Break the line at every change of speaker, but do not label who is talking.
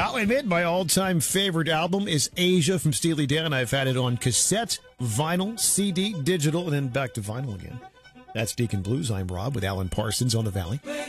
I'll admit my all-time favorite album is Asia from Steely Dan. I've had it on cassette, vinyl, CD, digital, and then back to vinyl again. That's Deacon Blues. I'm Rob with Alan Parsons on the Valley.